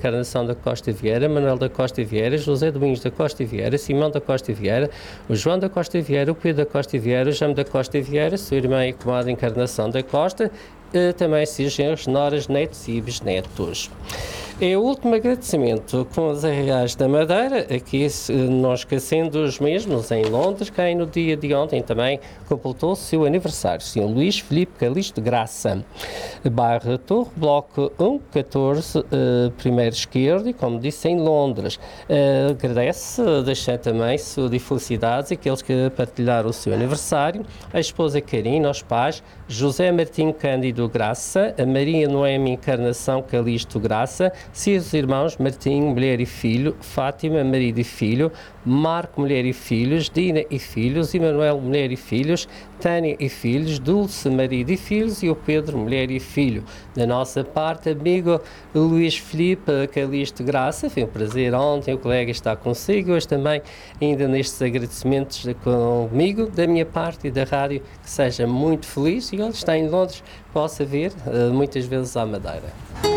Encarnação da Costa Vieira, Manuel da Costa Vieira, José Domingos da Costa Vieira, Simão da Costa Vieira, o João da Costa Vieira, o Pedro da Costa Vieira, o Jaime da Costa Vieira, sua irmã e comadre Encarnação da Costa, também seus genros, noras, netos e bisnetos. É o último agradecimento com os Reais da Madeira, aqui não esquecendo os mesmos, em Londres, quem no dia de ontem também completou o seu aniversário, Sr. Luís Filipe Calixto Graça, Barra Torre, Bloco 1, 14, primeiro esquerdo, e como disse, em Londres. Agradece, deixando também saúde e felicidades àqueles que partilharam o seu aniversário, a esposa Karina, aos pais, José Martim Cândido Graça, a Maria Noemi Encarnação Calixto Graça, seus irmãos Martim, mulher e filho, Fátima, marido e filho, Marco, mulher e filhos, Dina e filhos, Emanuel, mulher e filhos, Tânia e filhos, Dulce, marido e filhos, e o Pedro, mulher e filho. Da nossa parte, amigo Luís Filipe Calixto Graça, foi um prazer ontem, o colega está consigo, hoje também, ainda nestes agradecimentos comigo, da minha parte e da rádio, que seja muito feliz, e ele está em Londres, possa vir muitas vezes à Madeira.